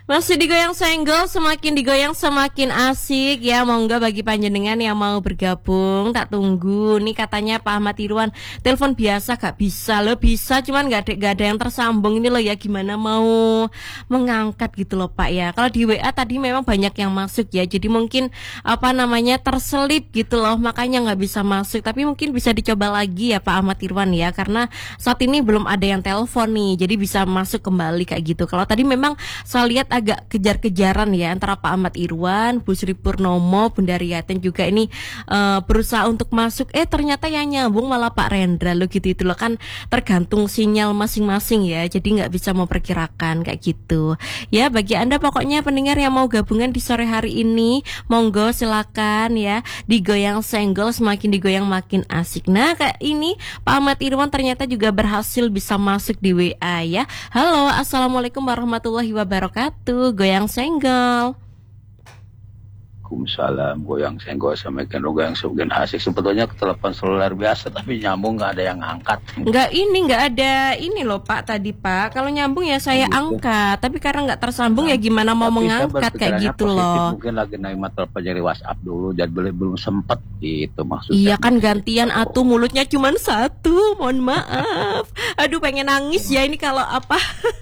Masih digoyang senggol, semakin digoyang semakin asik ya. Monggo bagi panjenengan yang mau bergabung, tak tunggu. Nih katanya Pak Ahmad Irwan, telepon biasa gak bisa loh, bisa cuman gak ada yang tersambung ini loh ya. Gimana mau mengangkat gitu loh Pak ya. Kalau di WA tadi memang banyak yang masuk ya, jadi mungkin apa namanya terselip gitu loh, makanya nggak bisa masuk. Tapi mungkin bisa dicoba lagi ya Pak Ahmad Irwan ya, karena saat ini belum ada yang telepon nih, jadi bisa masuk kembali kayak gitu. Kalau tadi memang saya lihat agak kejar-kejaran ya antara Pak Ahmad Irwan, Bu Sri Purnomo, Bunda Riatin juga ini berusaha untuk masuk. Ternyata yang nyambung malah Pak Rendra lo gitu. Itu loh kan tergantung sinyal masing-masing ya. Jadi nggak bisa memperkirakan kayak gitu. Ya bagi Anda pokoknya pendengar yang mau gabungan di sore hari ini, monggo silakan ya. Digoyang senggol, semakin digoyang makin asik. Nah kayak ini Pak Ahmad Irwan ternyata juga berhasil bisa masuk di WA ya. Halo, assalamualaikum warahmatullahi wabarakatuh. Goyang senggol. Waalaikumsalam. Goyang senggol sama ikan goyang sebagian asik. Sebetulnya telepon seluler biasa tapi nyambung nggak ada yang angkat. Nggak ada ini loh Pak tadi Pak. Kalau nyambung ya saya angkat. Tapi karena nggak tersambung ya gimana mau mengangkat kayak gitu loh. Mungkin lagi nerima telepon dari WhatsApp dulu, jadi belum sempet gitu maksudnya. Iya kan gantian atuh, mulutnya cuma satu. Mohon maaf. Aduh pengen nangis ya ini kalau apa.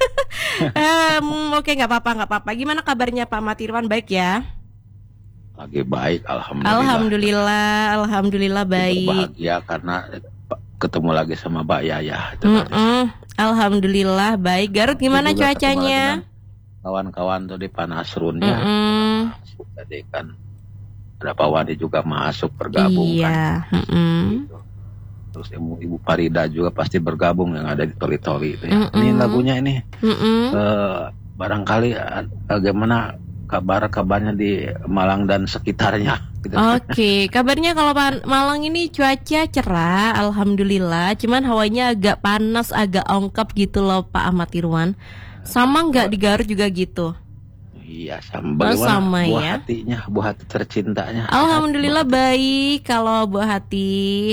Oke nggak apa-apa. Gimana kabarnya Pak Ahmad Irwan, baik ya? Lagi baik, alhamdulillah. Alhamdulillah baik. Bahagia karena ketemu lagi sama Mbak Yaya. Alhamdulillah baik. Garut gimana cuacanya? Kawan-kawan tuh di Panasrun ya. Jadi kan ada Pak Wadi juga masuk bergabung iya. kan. Gitu. Terus Ibu Farida juga pasti bergabung yang ada di Tori-Tori itu ya. Ini lagunya ini. Barangkali bagaimana kabarnya di Malang dan sekitarnya gitu. Oke, kabarnya kalau Malang ini cuaca cerah, alhamdulillah. Cuman hawanya agak panas, agak ongkap gitu loh Pak Ahmad Irwan. Sama nggak di Garut juga gitu? Iya sama. Sama buah ya. hatinya, buah hati tercintanya. Alhamdulillah baik kalau buah hati.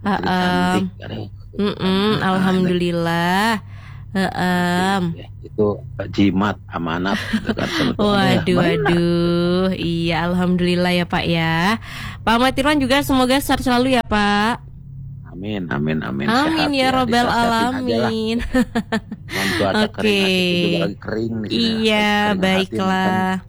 Alhamdulillah. Itu jimat amanat dekat waduh, iya alhamdulillah ya Pak ya. Pak Ahmad Irwan juga semoga sehat selalu ya Pak. Amin sehat, ya robbal alamin. Oke. Kering nih, iya baiklah.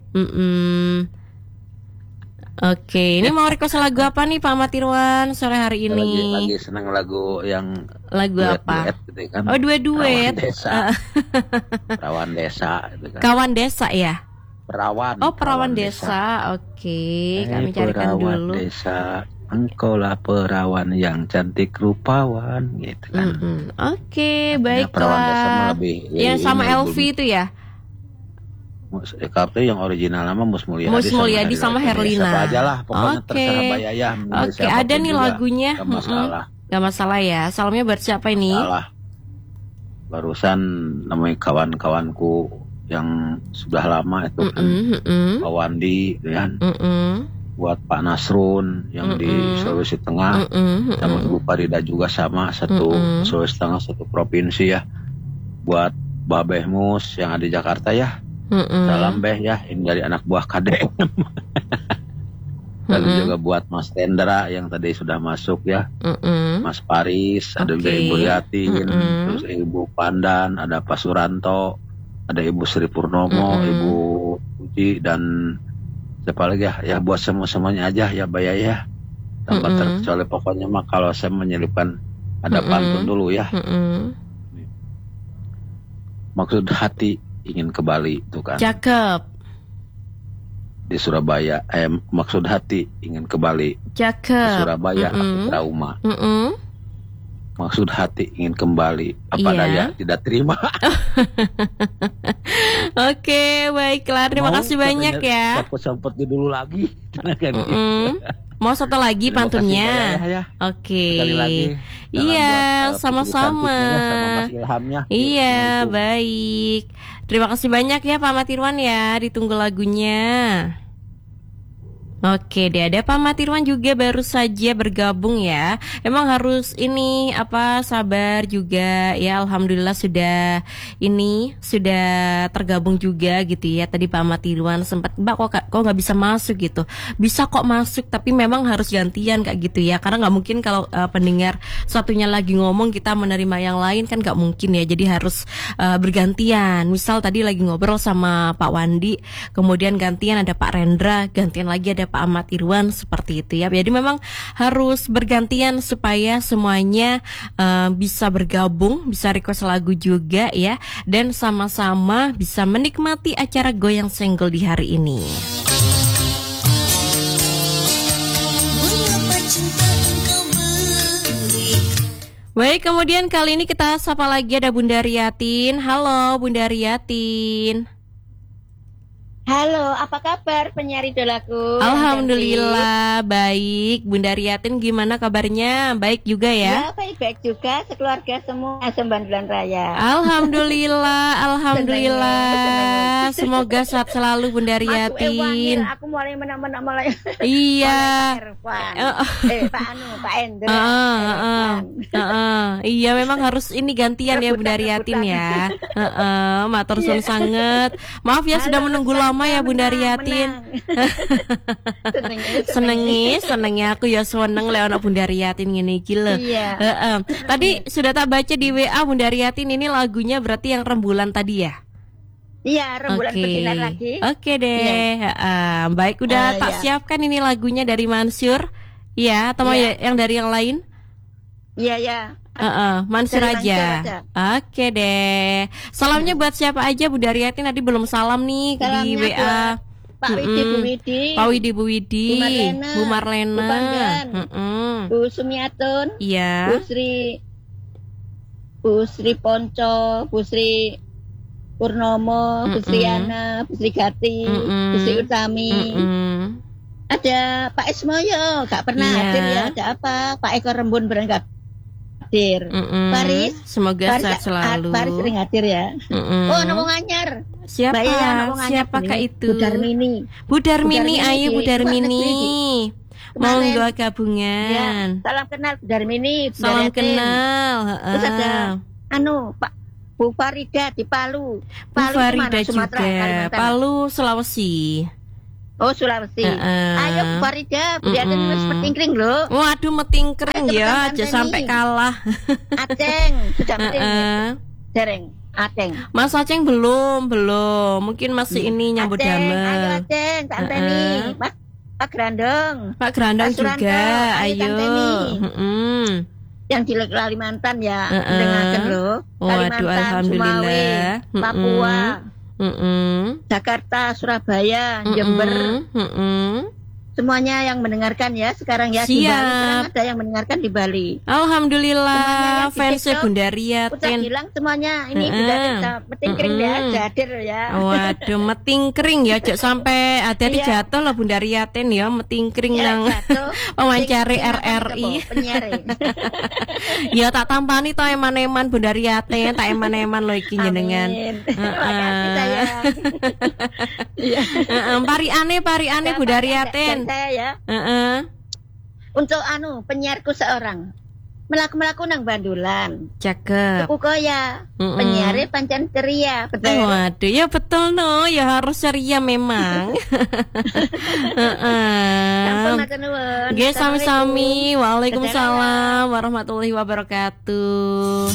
Oke, ini mau request lagu apa nih Pak Ahmad Irwan sore hari ini? Lagi senang lagu yang apa? Gitu kan. Oh duet. Perawan desa gitu kan. Kawan desa ya? Perawan desa. Oke, kami carikan dulu. Perawan desa, engkaulah perawan yang cantik rupawan gitu kan. Oke, baiklah. Perawan desa lebih yang sama Elvi itu ya? Kartu yang original nama Mus Mulyadi sama Herlina. Siapa aja lah, pokoknya terserah Mbak Yaya. Oke, ada nih lagunya. Gak masalah ya. Salamnya buat siapa ini? Salah. Barusan namanya kawan-kawanku yang sudah lama itu kan, Pak Wandi, ya. Buat Pak Nasrun yang di Sulawesi Tengah, sama Ibu Farida juga sama satu Sulawesi Tengah, satu provinsi ya. Buat Babeh Mus yang ada di Jakarta ya. Salam Beh ya, ini dari anak buah KDM. Lalu juga buat Mas Tendra yang tadi sudah masuk ya. Mas Paris, ada juga Ibu Yatin, terus Ibu Pandan, ada Pak Suranto, ada Ibu Sri Purnomo, Ibu Uji, dan siapa lagi ya? Ya buat semuanya aja ya Mbak ya. Tanpa terkecuali pokoknya mah kalau saya menyelipkan ada pantun dulu ya. Maksud hati ingin ke Bali itu kan. Cakep. Di Surabaya, maksud hati ingin ke Bali. Cakep. Di Surabaya aku trauma. Maksud hati ingin kembali, apa daya tidak terima. Oke, baiklah. Terima kasih banyak ya. Sempet dulu lagi. Mau satu lagi pantunnya? Ya. Oke. Sekali lagi. Iya, sama-sama. Sama ilhamnya. Iya, baik. Terima kasih banyak ya Pak Ahmad Irwan ya. Ditunggu lagunya. Oke deh, ada Pak Matirwan juga baru saja bergabung ya. Emang harus ini sabar juga ya. Alhamdulillah sudah tergabung juga gitu ya. Tadi Pak Matirwan sempat, Mbak kok nggak bisa masuk gitu. Bisa kok masuk, tapi memang harus gantian kayak gitu ya. Karena nggak mungkin kalau pendengar satunya lagi ngomong kita menerima yang lain kan nggak mungkin ya. Jadi harus bergantian. Misal tadi lagi ngobrol sama Pak Wandi, kemudian gantian ada Pak Rendra, gantian lagi ada Pak Ahmad Irwan, seperti itu ya. Jadi memang harus bergantian supaya semuanya bisa bergabung, bisa request lagu juga ya, dan sama-sama bisa menikmati acara Goyang Senggol di hari ini. Baik, kemudian kali ini kita sapa lagi ada Bunda Riatin. Halo Bunda Riatin. Halo, apa kabar penyiar idolaku? Alhamdulillah baik. Bunda Riatin gimana kabarnya? Baik juga ya? Ya, baik-baik juga. Sekeluarga semua sembilan raya. Alhamdulillah. Semoga sehat selalu Bunda Riatin. Aku mulai menang-menang mulai. Iya. Pak Endra. Iya, memang harus ini gantian ya Bunda Riatin ya. Matur suwun sanget. Maaf ya sudah menunggu lama ya Bunda Riatin. Senengnya aku ya seneng lewat Bunda Riatin ngene iki lho. Tadi sudah tak baca di WA Bunda Riatin, ini lagunya berarti yang rembulan tadi ya? Iya, rembulan bersinar lagi. Oke deh. Baik, udah tak siapkan ini lagunya dari Mansur. Iya, atau yang dari yang lain? Iya. Mansur aja. Oke deh. Salamnya buat siapa aja Bunda Riatin? Tadi belum salam nih di WA. Pak Widi, Bu Widi, Bu Marlena, Bu Sumiatun, iya, Bu Sri Ponco, Bu Sri Purnomo, Bu Sri Yana, Bu Sri Gati, Bu Sri Utami. Ada Pak Ismoyo, gak pernah hadir ya. Ada apa? Pak Eko Rembun berangkat hadir. Paris, semoga sehat selalu. Paris sering hadir ya. Oh, nongol anyar. Siapakah itu? Bu Darmini, ayo Bu Darmini. Monggo gabungan. Ya, salam kenal Bu Darmini. Salam kenal. Terus ada Pak Bu Farida di Palu. Bu Farida juga. Palu, Sulawesi. Oh, Sulawesi. Ayo Bu Farida, Bu Darmini metingkring loh. Waduh, metingkring ya, aja sampai kalah. Aceng, sudah metingkring. Dereng. Aceng. Mas Aceng belum. Mungkin masih ini nyambut damel. Ayo Aceng, tak anteni. Pak Grandong. Pak Grandong juga, ayo. Yang di Kalimantan ya, dengarkan loh. Waduh, alhamdulillah. Sumawe, Papua, Jakarta, Surabaya, Jember. Semuanya yang mendengarkan ya sekarang ya. Siap. Di Bali sekarang ada yang mendengarkan di Bali. Alhamdulillah, fans Bunda Riatin. Udah bilang semuanya ini sudah metingkring ya, hadir ya. Waduh, metingkring ya, cok sampai hati-hati jatuh loh Bunda Riatin ya, metingkring nang wawancari RRI. Ya tak tampani to eman-eman Bunda Riatin, tak eman-eman loh iki jenengan. Makasih sayang. Pari aneh Bunda Riatin. Saya ya. Untuk penyiarku seorang melaku nang bandulan. Cakep. Tuku koya. Penyiare pancen ceria, betul. Waduh, ya betul no, ya harus ceria memang. Oke, sami-sami. Waalaikumsalam warahmatullahi wabarakatuh.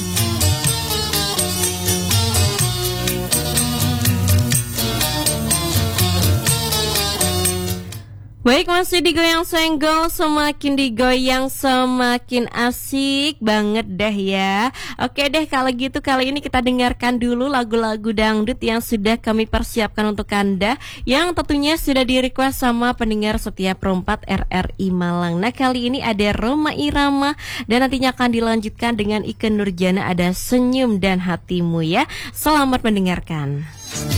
Baik, masih digoyang senggol, semakin digoyang semakin asik banget deh ya. Oke deh, kalau gitu kali ini kita dengarkan dulu lagu-lagu dangdut yang sudah kami persiapkan untuk Anda, yang tentunya sudah di-request sama pendengar setiap perempat RRI Malang. Nah, kali ini ada Rhoma Irama, dan nantinya akan dilanjutkan dengan Ikke Nurjana, ada Senyum dan Hatimu ya. Selamat mendengarkan.